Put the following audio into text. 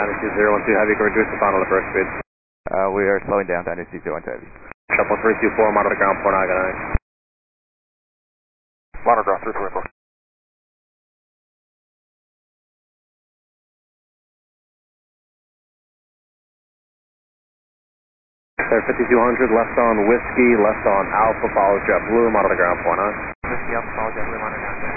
Dynasty 012 Heavy, can reduce the final to first speed. We are slowing down Dynasty 012 Heavy. Shuffle 324, monitor ground point, I got it. Monitor ground 324. Sir, 5200, left on Whiskey, left on Alpha, follow JetBlue, monitor ground point, Whiskey Alpha, follow JetBlue, monitor ground.